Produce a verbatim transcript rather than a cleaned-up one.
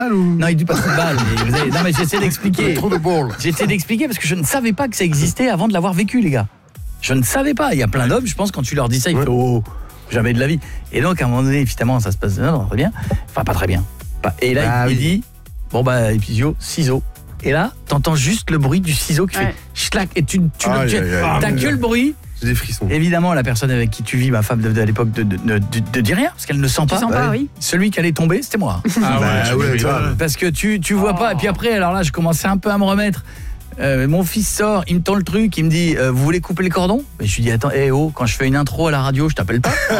Allô. Non, il dit pas trop de balles. Mais vous avez... Non, mais j'essaie d'expliquer. Trop de balles. J'essaie d'expliquer parce que je ne savais pas que ça existait avant de l'avoir vécu, les gars. Je ne savais pas. Il y a plein d'hommes, je pense, quand tu leur dis ça, ils ouais. font oh, jamais de la vie. Et donc, à un moment donné, évidemment, ça se passe non, très bien. Enfin, pas très bien. Et là, ah, il, oui. il dit bon, bah, épisio, ciseaux. Et là, t'entends juste le bruit du ciseau qui ouais. fait schlac. Et tu, tu ah, le, tu, ah, t'as que le bruit. J'ai des frissons. Évidemment, la personne avec qui tu vis, ma femme de, de, à l'époque, de, de, de, de, de dire rien, parce qu'elle ne sent pas. Tu sens pas, oui. Celui qui allait tomber, c'était moi. Ah ouais, ouais, ouais, ouais. Parce que tu, tu vois oh. pas. Et puis après, alors là, je commençais un peu à me remettre. Euh, mon fils sort, il me tend le truc, il me dit euh, vous voulez couper les cordons ? Et je lui dis attends, eh oh, quand je fais une intro à la radio, je t'appelle pas.